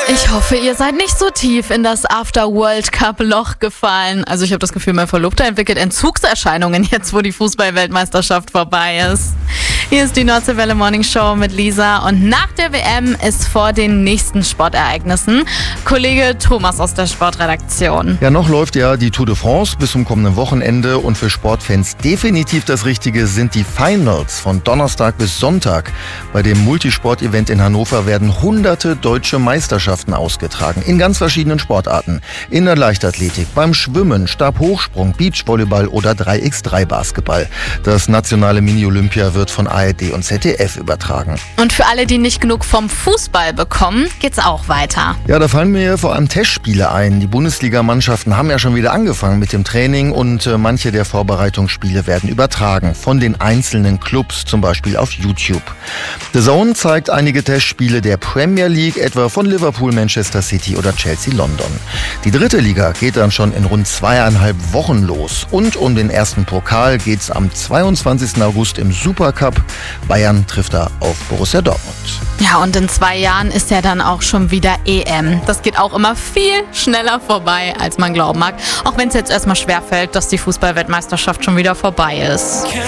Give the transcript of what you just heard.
Ich hoffe, ihr seid nicht so tief in das After-World-Cup-Loch gefallen. Also ich habe das Gefühl, mein Verlobter entwickelt Entzugserscheinungen jetzt, wo die Fußball-Weltmeisterschaft vorbei ist. Hier ist die Nordseewelle Morning Show mit Lisa und nach der WM ist vor den nächsten Sportereignissen Kollege Thomas aus der Sportredaktion. Ja, noch läuft ja die Tour de France bis zum kommenden Wochenende und für Sportfans definitiv das Richtige sind die Finals von Donnerstag bis Sonntag. Bei dem Multisport-Event in Hannover werden hunderte deutsche Meisterschaften ausgetragen in ganz verschiedenen Sportarten. In der Leichtathletik, beim Schwimmen, Stabhochsprung, Beachvolleyball oder 3x3-Basketball. Das nationale Mini-Olympia wird von ARD und ZDF übertragen. Und für alle, die nicht genug vom Fußball bekommen, geht's auch weiter. Ja, da fallen mir vor allem Testspiele ein. Die Bundesligamannschaften haben ja schon wieder angefangen mit dem Training und manche der Vorbereitungsspiele werden übertragen von den einzelnen Clubs, zum Beispiel auf YouTube. The Zone zeigt einige Testspiele der Premier League, etwa von Liverpool, Manchester City oder Chelsea London. Die dritte Liga geht dann schon in rund 2,5 Wochen los. Und um den ersten Pokal geht's am 22. August im Supercup. Bayern trifft da auf Borussia Dortmund. Ja, und in 2 Jahren ist ja dann auch schon wieder EM. Das geht auch immer viel schneller vorbei, als man glauben mag. Auch wenn es jetzt erstmal schwerfällt, dass die Fußball-Weltmeisterschaft schon wieder vorbei ist.